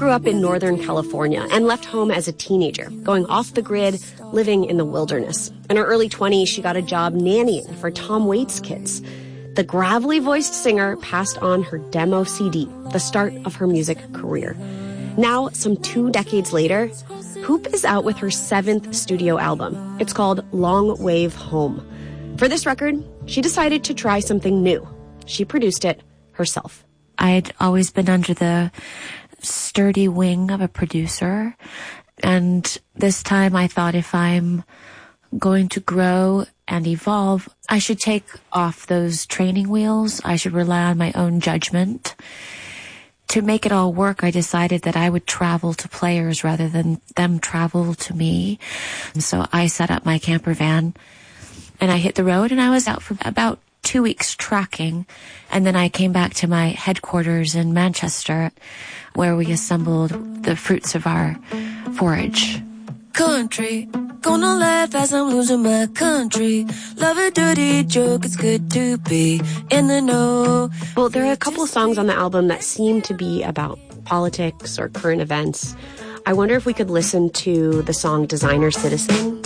grew up in Northern California and left home as a teenager, going off the grid, living in the wilderness. In her early 20s, she got a job nannying for Tom Waits kids. The gravelly-voiced singer passed on her demo CD, the start of her music career. Now, some 2 decades later, Hoop is out with her 7th studio album. It's called Long Wave Home. For this record, she decided to try something new. She produced it herself. I had always been under the sturdy wing of a producer, and this time I thought if I'm going to grow and evolve, I should take off those training wheels. I should rely on my own judgment. To make it all work, I decided that I would travel to players rather than them travel to me. And so I set up my camper van and I hit the road, and I was out for about 2 weeks tracking. And then I came back to my headquarters in Manchester, where we assembled the fruits of our forage. Country, gonna laugh as I'm losing my country. Love a dirty joke, it's good to be in the know. Well, there are a couple songs on the album that seem to be about politics or current events. I wonder if we could listen to the song Designer Citizen.